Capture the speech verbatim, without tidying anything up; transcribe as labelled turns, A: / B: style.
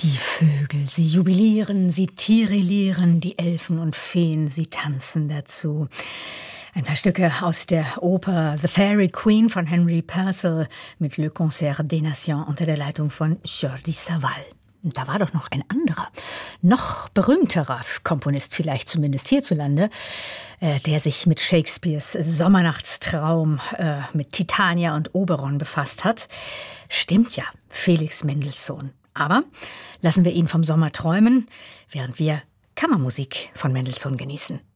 A: Die Vögel, sie jubilieren, sie tirillieren, die Elfen und Feen, sie tanzen dazu. Ein paar Stücke aus der Oper The Fairy Queen von Henry Purcell mit Le Concert des Nations unter der Leitung von Jordi Savall. Und da war doch noch ein anderer, noch berühmterer Komponist, vielleicht zumindest hierzulande, äh, der sich mit Shakespeares Sommernachtstraum, äh, mit Titania und Oberon befasst hat. Stimmt ja, Felix Mendelssohn. Aber lassen wir ihn vom Sommer träumen, während wir Kammermusik von Mendelssohn genießen.